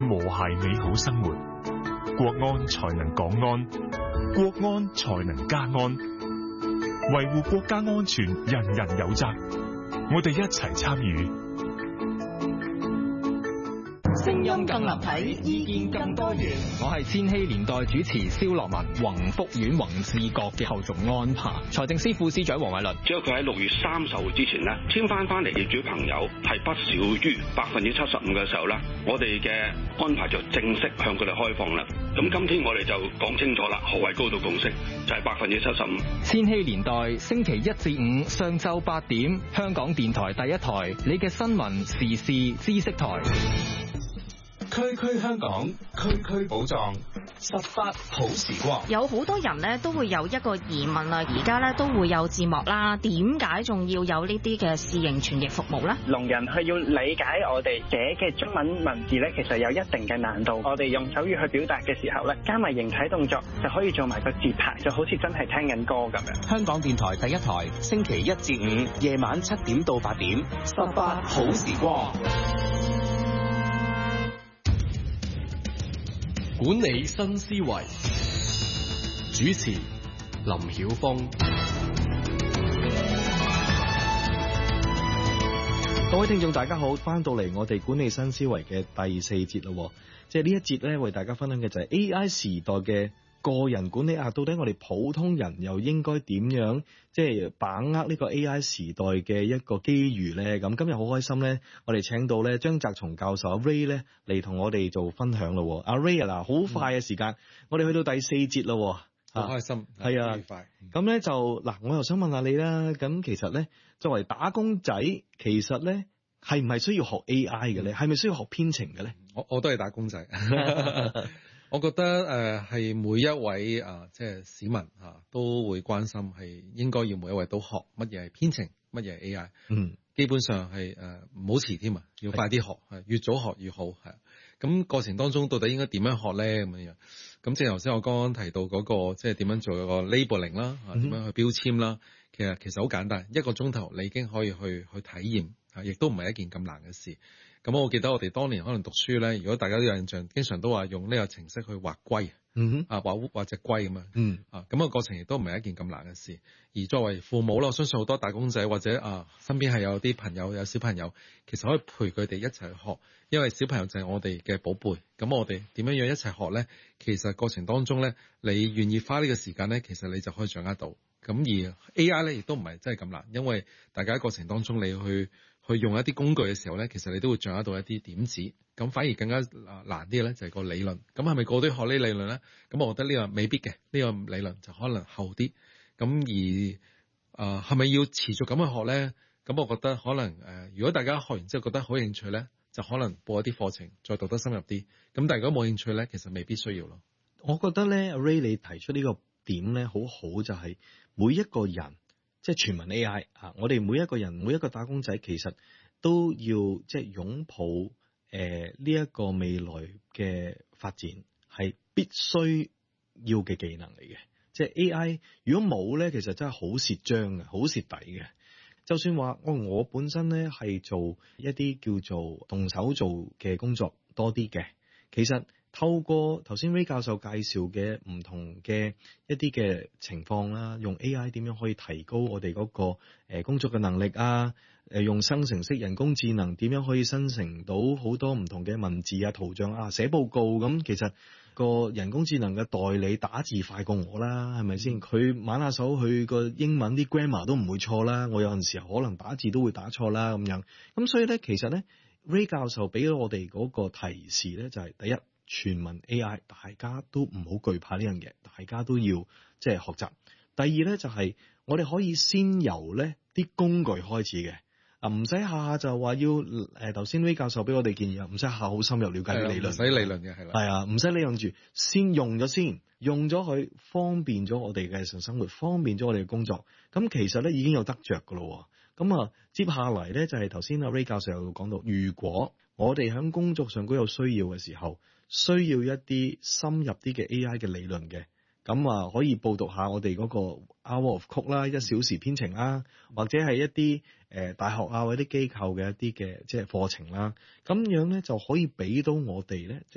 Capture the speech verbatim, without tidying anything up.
和諧美好生活。國安才能港安，國安才能家安。維護國家安全，人人有責。我哋一齊參與。 聲音更立體，意見更多元。 我係千禧年代主持蕭樂文。宏福苑宏志閣嘅後續安排，財政司副司長黃偉綸， 只要佢喺六月三十號之前呢簽翻翻嚟業主朋友係不少於百分之七十五嘅時候呢，我哋嘅安排就正式向佢哋開放啦。咁今天我哋就講清楚啦，何謂高度共識，就係百分之七十五。 千禧年代星期一至五上晝八點，香港電台第一台，你嘅新聞時事知識台。 區區香港，區區寶藏，十八好時光。 有好多人咧都會有一個疑問啊，而家咧都會有字幕啦，點解仲要有呢啲嘅視形傳譯服務咧？ 聾人佢要理解我哋寫嘅中文文字咧，其實有一定嘅難度。我哋用手語去表達嘅時候咧，加埋形體動作就可以做埋個節拍，就好似真係聽緊歌咁樣。 香港電台第一台，星期一至五夜晚七點到八點，十八好時光。 管理新思維，主持林曉峰。 各位聽眾大家好，翻到嚟我哋管理新思維嘅第四節咯，即係呢一節咧為大家分享嘅就係 A I 時代嘅個人管理啊，到底我哋普通人又應該點樣即係把握呢個 A I 時代嘅一個機遇咧？咁今日好開心咧，我哋請到咧張澤松教授阿 Ray 咧嚟同我哋做分享咯。阿 Ray 啊，嗱，好快嘅時間，嗯、我哋去到第四節咯， 好開心， 係啊，快。咁咧就嗱，我又想問下你啦。咁其實咧，作為打工仔，其實咧係唔係需要學 A I 嘅咧？係咪需要學編程嘅咧？ 我我都係打工仔。我覺得誒係、呃、每一位啊、呃，即係市民嚇、啊、都會關心，係應該要每一位都學乜嘢係編程，乜嘢係 A I。嗯，基本上係誒唔好遲添啊，要快啲學，係越早學越好，係。咁過程當中到底應該點樣學咧？咁樣樣，咁即係頭先我剛剛提到嗰、那個，即係點樣做一個 labeling 啦，嚇點樣去標籤啦。其實其實好簡單，一個鐘頭你已經可以去去體驗，嚇亦都唔係一件咁難嘅事。咁我記得我哋當年可能讀書咧，如果大家都有印象，經常都話用呢個程式去畫龜，嗯哼，啊畫畫隻龜咁樣，嗯，啊咁個過程亦都唔係一件咁難嘅事。而作為父母啦，我相信好多打工仔或者啊身邊係有啲朋友有小朋友，其實可以陪佢哋一齊去學，因為小朋友就係我哋嘅寶貝。咁我哋點樣樣一齊學咧？其實過程當中咧，你願意花呢個時間咧，其實你就可以掌握到。咁而 A I 咧亦都唔係真係咁難，因為大家喺過程當中你去去用一啲工具嘅時候咧，其實你都會掌握到一啲點子。咁反而更加難啲嘅咧就係個理論。咁係咪個個都學呢理論咧？咁我覺得呢個未必嘅，呢個理論就可能後啲。咁而啊係咪要持續咁去學咧？咁我覺得可能誒、呃，如果大家學完之後覺得好興趣咧，就可能報一啲課程，再讀得深入啲。咁但係如果冇興趣咧，其實未必需要咯。 我覺得咧 ，Ray 你提出呢個點咧，好好就係每一個人。即係全民 A I 啊！我哋每一個人，每一個打工仔，其實都要即係擁抱誒呢一個未來嘅發展，係必須要嘅技能嚟嘅。即係 A I 如果冇咧，其實真係好蝕章嘅，好蝕底嘅。就算話我我本身咧係做一啲叫做動手做嘅工作多啲嘅，其實。透過頭先 Ray 教授介紹嘅唔同嘅一啲嘅情況啦，用 A I 點樣可以提高我哋嗰個誒工作嘅能力啊？誒用生成式人工智能點樣可以生成到好多唔同嘅文字啊、圖像啊、寫報告咁？其實個人工智能嘅代理打字快過我啦，係咪先？佢玩下手，佢個英文啲 grammar 都唔會錯啦。我有陣時候可能打字都會打錯啦咁樣。咁所以咧，其實咧 Ray 教授俾咗我哋嗰個提示咧，就係第一。全民 A I， 大家都唔好懼怕呢樣嘢，大家都要即係學習。第二咧就係、是、我哋可以先由咧啲工具開始嘅，啊唔使下下就話要誒頭先 Ray 教授俾我哋建議啊，唔使下下好深入了解啲理論，唔使理論嘅係啦，係啊，唔使理論住，先用咗先，用咗佢方便咗我哋嘅日常生活，方便咗我哋嘅工作，咁其實咧已經有得着噶咯。咁啊，接下嚟咧就係頭先阿 Ray 教授又講到，如果我哋喺工作上都有需要嘅時候，需要一啲深入啲嘅 A I 嘅理論嘅，咁啊可以報讀下我哋嗰個 Hour of Code 啦，一小時編程啦，或者係一啲誒、呃、大學啊或者啲機構嘅一啲嘅即係課程啦，咁樣咧就可以俾到我哋咧。